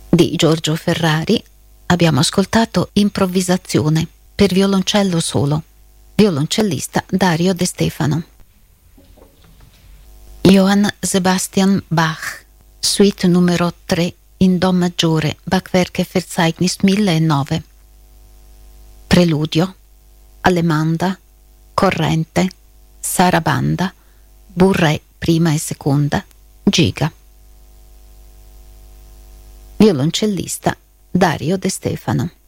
Di Giorgio Ferrari abbiamo ascoltato Improvvisazione per violoncello solo, violoncellista Dario De Stefano. Johann Sebastian Bach, suite numero 3 in Do maggiore, Bachwerke-Verzeichnis 1009. Preludio, Allemanda, Corrente, Sarabanda, Bourrée prima e seconda, Giga. Violoncellista Dario De Stefano.